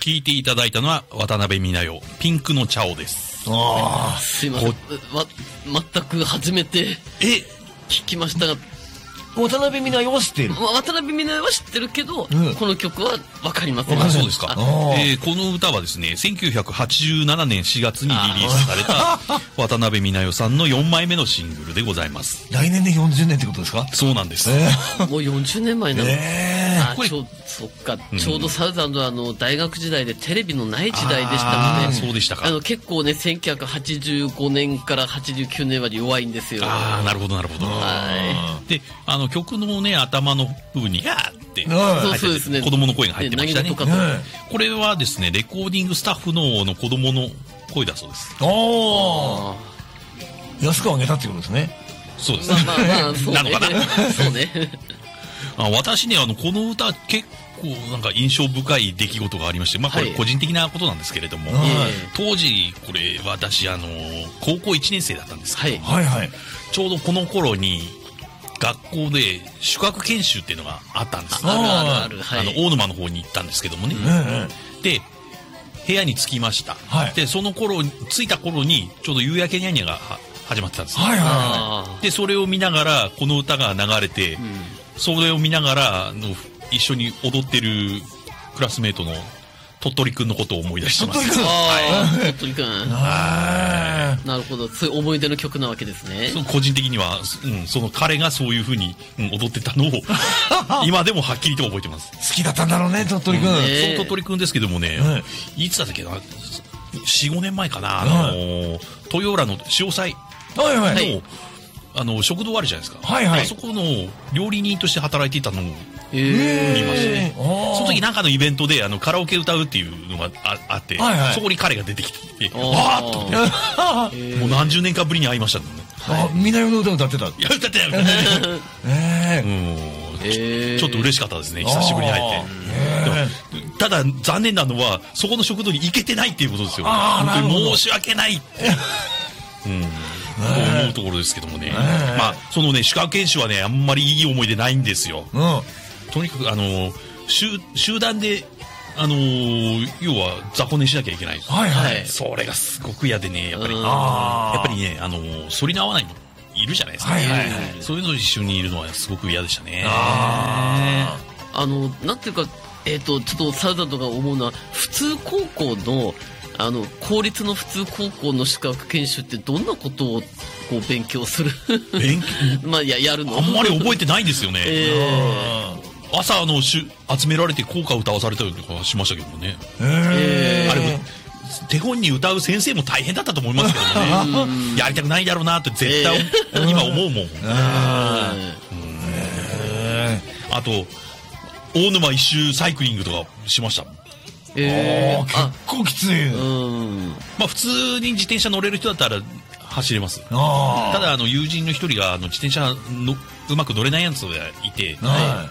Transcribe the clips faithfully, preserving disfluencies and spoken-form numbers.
聞いていただいたのは渡辺美奈代、ピンクの茶をです。 ああ、 すいません。わ、全く初めてえ聞きましたが、 渡辺美奈代は知っている。 渡辺美奈代は知ってるけど、 うん、 この曲は分かりません。 あ、そうですか。えー、この歌はですね、せんきゅうひゃくはちじゅうななねんしがつにリリースされた渡辺美奈代さんのよんまいめのシングルでございます。 来年でよんじゅうねんってことですか？ そうなんです。 えー、もうよんじゅうねんまえなの。 えー、 あ、ちょそっか、うん、ちょうどサウザンドはあの大学時代でテレビのない時代でしたので、 そうでしたか。 あの結構ね、せんきゅうひゃくはちじゅうごねんからはちじゅうきゅうねんまで弱いんですよ。 ああ、なるほどなるほど。 はい。 で、あの曲のね、頭の部分にガーってそうそうですね、 子供の声が入ってましたね。これはですね、レコーディングスタッフのの子供の声だそうです。 おー、安く上げたってことですね。 そうです。 まあまあまあ、そうね。 なのかな。 そうね。 あ、私ね、あのこの歌結構なんか印象深い出来事がありまして、まあこれ個人的なことなんですけれども、はい、当時これ私あの高校いちねん生だったんですけど、 はいはいはい、 ちょうどこの頃に学校で宿泊研修っていうのがあったんです。 あるあるある、 はい、あの大沼の方に行ったんですけどもね、うんうん、で部屋に着きました、はい、でその頃着いた頃にちょうど夕焼けにゃんにゃが始まってたんです、 はいはいはい、 でそれを見ながらこの歌が流れて、うん、それを見ながらの一緒に踊ってるクラスメートの鳥取くんのことを思い出してます。 鳥取くん、あー、鳥取くん、なるほど、そういう思い出の曲なわけですね。 そ個人的には、うん、その彼がそういう風に、うん、踊ってたのを今でもはっきりと覚えてます。 好きだったんだろうね、鳥取くん、うん、 ね、そう鳥取くんですけどもね、うん、いつだったっけな、よん、ごねんまえかな、あのー、豊浦の潮祭の、はいはい、あの食堂あるじゃないですか、はいはい、あそこの料理人として働いていたのを見ましてね、その時なんかのイベントであのカラオケ歌うっていうのが あ, あって、はいはい、そこに彼が出てきて、わーっと、ね、もう何十年かぶりに会いましたね。 あ、みなよの歌歌ってた。いや、歌ってたよね。えー、ちょっと嬉しかったですね、久しぶりに会えて。えー、ただ残念なのはそこの食堂に行けてないっていうことですよ。本当に申し訳ない。うん、思うところですけどもね、まあそのね宿泊研修はねあんまりいい思い出ないんですよ。うん、とにかくあの 集, 集団であのー、要は雑魚寝しなきゃいけない。はいはい。それがすごく嫌でね、やっぱりやっぱりねあのー、反りの合わないのいるじゃないですか。はいはいはい。そういうの一緒にいるのはすごく嫌でしたね。 ああのなんていうか、えっ、ー、とちょっとサウザンドが思うのは普通高校のあの公立の普通高校の宿泊研修ってどんなことをこう勉強する勉強まあ や, やるのあんまり覚えてないんですよね。えー、朝あのし集められて校歌歌わされたりとかしましたけどもね。えー、あれ手本に歌う先生も大変だったと思いますけどもねやりたくないだろうなって絶対、えー、今思うもん。あ, えー、あと大沼一周サイクリングとかしました。 えー、結構きつい。うん、 まあ普通に自転車乗れる人だったら走れます。ただあの友人の一人があの自転車のうまく乗れないやつがいて、はい、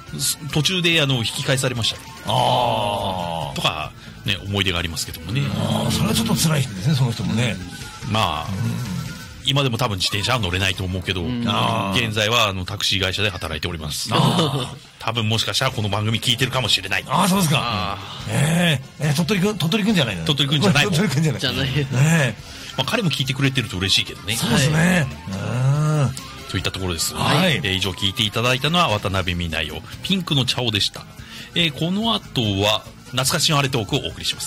途中であの引き返されました。あとかね思い出がありますけどもね。 あ、それはちょっと辛いですね、その人もね。 まあ、うん、今でも多分自転車は乗れないと思うけど、現在はあのタクシー会社で働いております。多分もしかしたらこの番組聞いてるかもしれない。 ああ、そうですか。えー、えー、鳥取くん、鳥取くんじゃないの？ 鳥取くんじゃないもん。 鳥取くんじゃない。 じゃない。 ね、 まあ彼も聞いてくれてると嬉しいけどね。 そうですね。 はい、といったところです。はい。えー、以上聞いていただいたのは渡辺美奈代、ピンクの茶をでした。えー、この後は懐かしのあれトークをお送りします。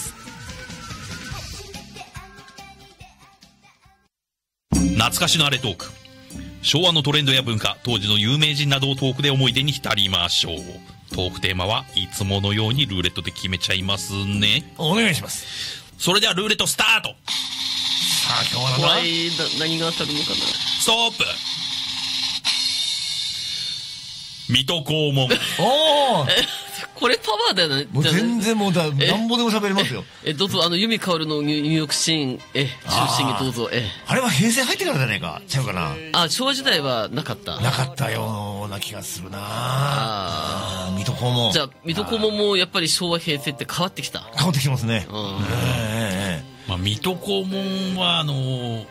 懐かしのあれトーク。昭和のトレンドや文化、当時の有名人などをトークで思い出に浸りましょう。トークテーマはいつものようにルーレットで決めちゃいますね。 お願いします。 それではルーレットスタート。さあ今日は何だ？ 怖い、何が当たるのかな。 ストップ。水戸黄門。 おーこれパワーだよね。 もう全然もうだなんぼでも喋れますよ。 えどうぞ、あの由美かおるの入浴シーンえ中心にどうぞ。えあれは平成入ってからじゃないかちゃうかな。 あ、昭和時代はなかった。 なかったような気がするな。ああ、水戸黄門。 じゃあ水戸黄門もやっぱり昭和平成って変わってきた。 変わってきてますね。うん、 えー、まあ水戸黄門はあのー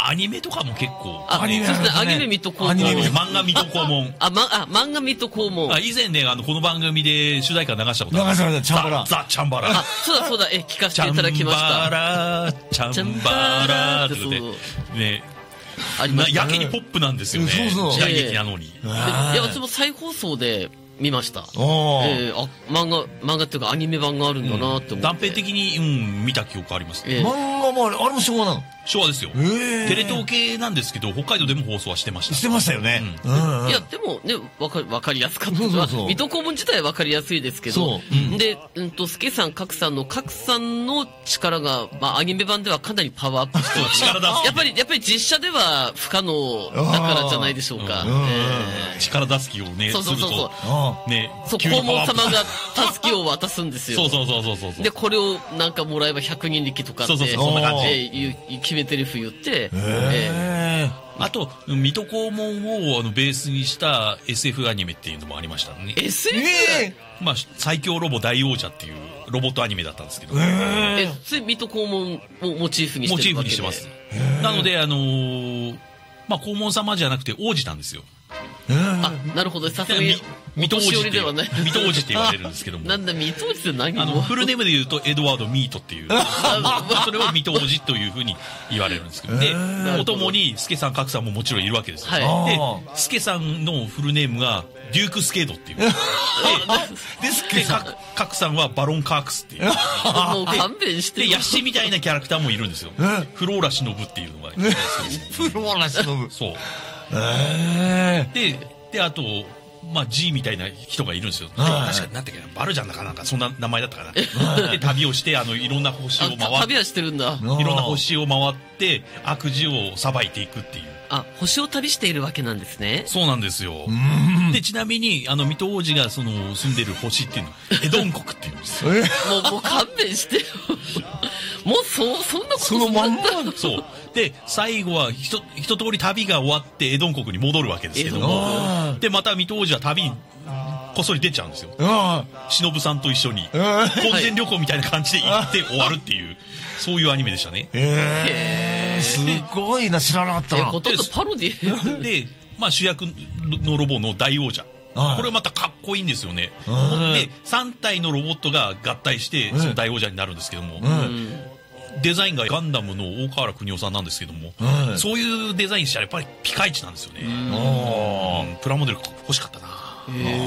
あアニメとかも結構。 あ、アニメ、そうですね、アニメ水戸黄門。 漫画水戸黄門。 あ、ま、あ、漫画水戸黄門。 あ、以前ね、あの、この番組で主題歌流したことある。 流したことチャンバラ。 ザ・チャンバラ。 あ、そうだそうだ、え、聞かせていただきました。 チャンバラ、チャンバラってことで、ね、 ありました。 やけにポップなんですよね。 そうそう。 時代劇なのに。いや、私も再放送で、見ました。えー、あ、漫画、漫画っていうかアニメ版があるんだなって思って。 断片的に、うん、見た記憶ありますね。 漫画もあれ、あれも昭和なの？ 昭和ですよ。テレ東系なんですけど、北海道でも放送はしてました。 してましたよね。 いや、でもね、わかり、わかりやすかった。水戸黄門自体はわかりやすいですけど、で、うんと、助さん、角さんの、角さんの力が、まあ、アニメ版ではかなりパワーアップしてます。 力出す。 やっぱり、やっぱり実写では不可能だからじゃないでしょうか。 力出す気をね、 そうそうそうそう。 ね、 そう、黄門様がたすきを渡すんですよ。 そうそうそうそうそう。 で、これをなんかもらえばひゃくにん力とかって、 そうそうそう、そんな感じ。 決め台詞言って、 えー、あと水戸黄門をあのベースにした エスエフ アニメっていうのもありましたね。 エスエフ？ えー、まあ最強ロボ大王者っていうロボットアニメだったんですけど、 えー、それ水戸黄門をモチーフにしてるわけで。 モチーフにしてます。なのであのー、まあ黄門様じゃなくて王子なんですよ。 あ、なるほど。さすがに水戸王子ではない。水戸王子って言われるんですけども。 なんだ、水戸王子って何？ あの、フルネームで言うと、エドワード・ミートっていう。それを水戸王子というふうに言われるんですけど。で、お供に、スケさん、カクさんももちろんいるわけですよ。はい、で、スケさんのフルネームが、デューク・スケードっていう。で、で、カクさんはバロン・カークスっていう。もう勘弁して。 で、ヤシみたいなキャラクターもいるんですよ。フローラ・シノブっていうのがいるんですけど。フローラ・シノブ。 そう。えー、で、で、あと、まあ G みたいな人がいるんですよ。確かになんだっけな、バルジャンだかなんか、そんな名前だったかな。で、旅をして、あの、いろんな星を回って。 旅はしてるんだ。 いろんな星を回って、悪事を裁いていくっていう。 あ、星を旅しているわけなんですね。 そうなんですよ。で、ちなみに、あの、水戸王子がその、住んでる星っていうのは、エドン国っていうんですよ。もう、もう勘弁してよ。もう、そ、そんなことそのまんまそう。で、最後は、ひと、一通り旅が終わって、エドン国に戻るわけですけども。で、また水戸王子は旅に、こっそり出ちゃうんですよ。忍さんと一緒に。婚前旅行みたいな感じで行って終わるっていう、そういうアニメでしたね。 へー。すごいな、知らなかったな。 ほとんどパロディで、まあ主役のロボの大王者。これまたかっこいいんですよね。で、さん体のロボットが合体して、その大王者になるんですけども。デザインがガンダムの大河原邦夫さんなんですけども、そういうデザインしたらやっぱりピカイチなんですよね。プラモデル欲しかったな。